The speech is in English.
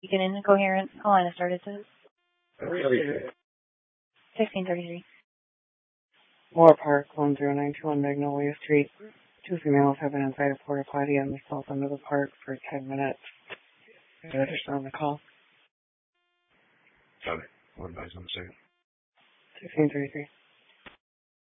Beacon Incoherent. Line started to 1633. Moore Park, 10921 Magnolia Street. 2 females have been inside a porta potty on the south end of the park for 10 minutes. Register on the call. Got it. What advice on the second? 1633.